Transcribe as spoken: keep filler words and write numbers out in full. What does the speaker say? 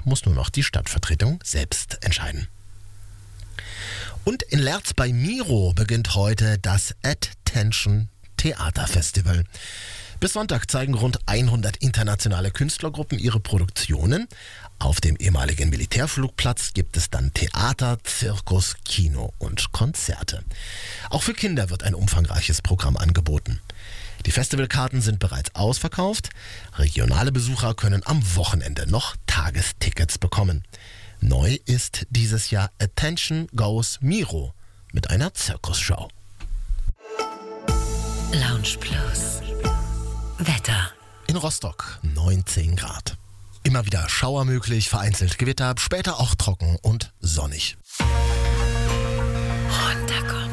muss nur noch die Stadtvertretung selbst entscheiden. Und in Lerz bei Miro beginnt heute das Attention Theaterfestival. Bis Sonntag zeigen rund hundert internationale Künstlergruppen ihre Produktionen. Auf dem ehemaligen Militärflugplatz gibt es dann Theater, Zirkus, Kino und Konzerte. Auch für Kinder wird ein umfangreiches Programm angeboten. Die Festivalkarten sind bereits ausverkauft. Regionale Besucher können am Wochenende noch Tagestickets bekommen. Neu ist dieses Jahr Attention Goes Miro mit einer Zirkusshow. Lounge Plus. Wetter. In Rostock neunzehn Grad. Immer wieder Schauer möglich, vereinzelt Gewitter, später auch trocken und sonnig. Runterkommen.